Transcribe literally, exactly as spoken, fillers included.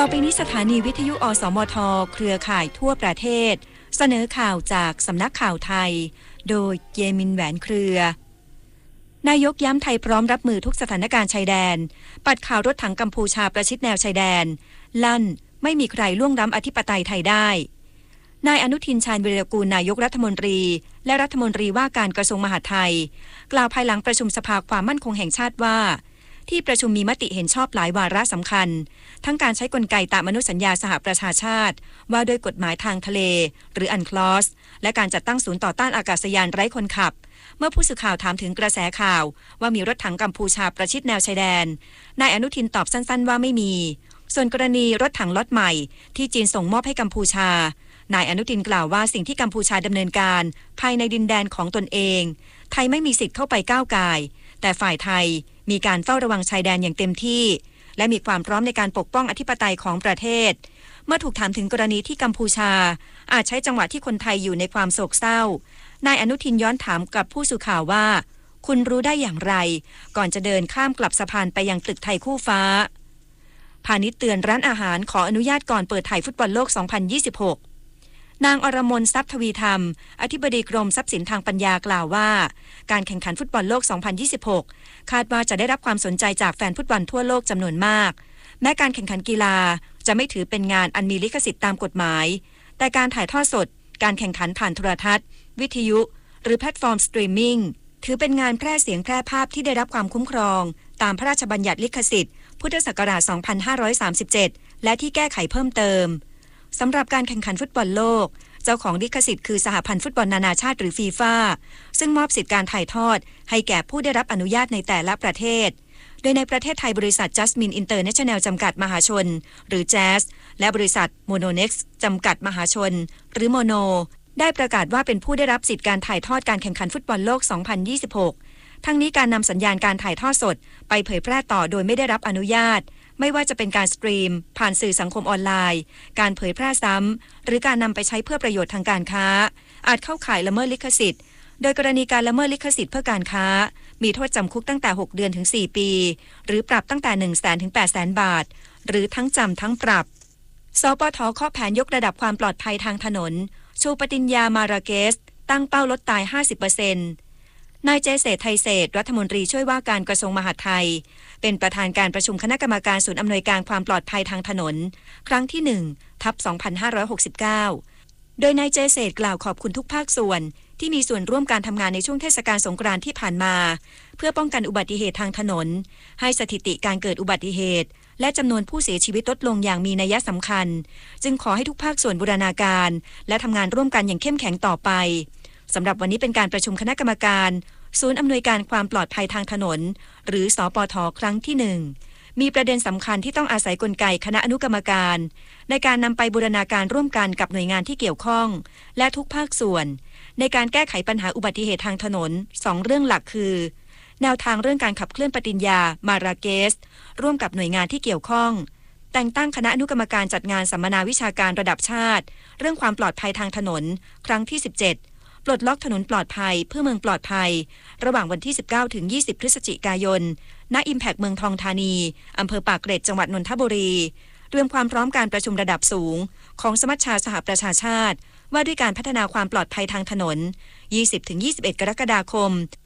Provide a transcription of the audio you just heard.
ต่อไปนี้สถานีวิทยุอสมทเครือข่ายทั่วประเทศเสนอข่าวจากสำนักข่าวไทยโดยเยมินแหวนเครือนายกย้ำไทยพร้อมรับมือทุกสถานการณ์ชายแดนปัดข่าวรถถังกัมพูชาประชิดแนวชายแดนลั่นไม่มีใครล่วงล้ำอธิปไตยไทยได้นายอนุทินชาญวีรกูลนายกรัฐมนตรีและรัฐมนตรีว่าการกระทรวงมหาดไทยกล่าวภายหลังประชุมสภาความมั่นคงแห่งชาติว่าที่ประชุมมีมติเห็นชอบหลายวาระสำคัญทั้งการใช้กลไกตามอนุสัญญาสหประชาชาติว่าด้วยกฎหมายทางทะเลหรืออันคลอสและการจัดตั้งศูนย์ต่อต้านอากาศยานไร้คนขับเมื่อผู้สื่อข่าวถามถึงกระแสข่าวว่ามีรถถังกัมพูชาประชิดแนวชายแดนนายอนุทินตอบสั้นๆว่าไม่มีส่วนกรณีรถถังล็อตใหม่ที่จีนส่งมอบให้กัมพูชานายอนุทินกล่าวว่าสิ่งที่กัมพูชาดำเนินการภายในดินแดนของตนเองไทยไม่มีสิทธิ์เข้าไปก้าวก่ายแต่ฝ่ายไทยมีการเฝ้าระวังชายแดนอย่างเต็มที่และมีความพร้อมในการปกป้องอธิปไตยของประเทศเมื่อถูกถามถึงกรณีที่กัมพูชาอาจใช้จังหวะที่คนไทยอยู่ในความโศกเศร้านายอนุทินย้อนถามกับผู้สื่อข่าวว่าคุณรู้ได้อย่างไรก่อนจะเดินข้ามกลับสะพานไปยังตึกไทยคู่ฟ้าพาณิชย์เตือนร้านอาหารขออนุญาตก่อนเปิดถ่ายฟุตบอลโลกสองพันยี่สิบหกนางอรมนทรัพย์ทวีธรรมอธิบดีกรมทรัพย์สินทางปัญญากล่าวว่าการแข่งขันฟุตบอลโลกสองพันยี่สิบหกคาดว่าจะได้รับความสนใจจากแฟนฟุตบอลทั่วโลกจำนวนมากแม้การแข่งขันกีฬาจะไม่ถือเป็นงานอันมีลิขสิทธิ์ตามกฎหมายแต่การถ่ายทอดสดการแข่งขันผ่านโทรทัศน์วิทยุหรือแพลตฟอร์มสตรีมมิ่งถือเป็นงานแพร่เสียงแพร่ภาพที่ได้รับความคุ้มครองตามพระราชบัญญัติลิขสิทธิ์พุทธศักราชสองพันห้าร้อยสามสิบเจ็ดและที่แก้ไขเพิ่มเติมสำหรับการแข่งขันฟุตบอลโลกเจ้าของลิขสิทธิ์คือสหพันธ์ฟุตบอลนานาชาติหรือฟีฟ่าซึ่งมอบสิทธิการถ่ายทอดให้แก่ผู้ได้รับอนุญาตในแต่ละประเทศโดยในประเทศไทยบริษัท Jasmine International จำกัดมหาชนหรือ Jazz และบริษัท Mononex จำกัดมหาชนหรือ Mono ได้ประกาศว่าเป็นผู้ได้รับสิทธิการถ่ายทอดการแข่งขันฟุตบอลโลกสองพันยี่สิบหกทั้งนี้การนำสัญญาณการถ่ายทอดสดไปเผยแพร่ต่อโดยไม่ได้รับอนุญาตไม่ว่าจะเป็นการสตรีมผ่านสื่อสังคมออนไลน์การเผยแพร่ซ้ำหรือการนำไปใช้เพื่อประโยชน์ทางการค้าอาจเข้าข่ายละเมิดลิขสิทธิ์โดยกรณีการละเมิดลิขสิทธิ์เพื่อการค้ามีโทษจำคุกตั้งแต่หกเดือนถึงสี่ปีหรือปรับตั้งแต่ หนึ่งแสน ถึง แปดแสน บาทหรือทั้งจำทั้งปรับสปท.เคาะแผนยกระดับความปลอดภัยทางถนนชูปฏิญญามาราเกสตั้งเป้าลดตาย ห้าสิบเปอร์เซ็นต์นายเจเศรษฐ์ไทยเศรษฐ์รัฐมนตรีช่วยว่าการกระทรวงมหาดไทยเป็นประธานการประชุมคณะกรรมการศูนย์อำนวยการความปลอดภัยทางถนนครั้งที่หนึ่งทับสองพันห้าร้อยหกสิบเก้าโดยนายเจเศรษฐ์กล่าวขอบคุณทุกภาคส่วนที่มีส่วนร่วมการทำงานในช่วงเทศกาลสงกรานต์ที่ผ่านมาเพื่อป้องกันอุบัติเหตุทางถนนให้สถิติการเกิดอุบัติเหตุและจำนวนผู้เสียชีวิตลดลงอย่างมีนัยสำคัญจึงขอให้ทุกภาคส่วนบูรณาการและทำงานร่วมกันอย่างเข้มแข็งต่อไปสำหรับวันนี้เป็นการประชุมคณะกรรมการศูนย์อำนวยการความปลอดภัยทางถนนหรือสปท.ครั้งที่หนึ่งมีประเด็นสำคัญที่ต้องอาศัยกลไกคณะอนุกรรมการในการนำไปบูรณาการร่วมกันกับหน่วยงานที่เกี่ยวข้องและทุกภาคส่วนในการแก้ไขปัญหาอุบัติเหตุทางถนนสองเรื่องหลักคือแนวทางเรื่องการขับเคลื่อนปฏิญญามาราเกสร่วมกับหน่วยงานที่เกี่ยวข้องแต่งตั้งคณะอนุกรรมการจัดงานสัมมนาวิชาการระดับชาติเรื่องความปลอดภัยทางถนนครั้งที่สิบเจ็ดปลดล็อกถนนปลอดภัยเพื่อเมืองปลอดภัยระหว่างวันที่สิบเก้าถึงยี่สิบพฤศจิกายนณ Impact เมืองทองธานีอำเภอปากเกร็ดจังหวัดนนทบุรีเตรียมความพร้อมการประชุมระดับสูงของสมัชชาสหประชาชาติว่าด้วยการพัฒนาความปลอดภัยทางถนน ยี่สิบถึงยี่สิบเอ็ด กรกฎาคม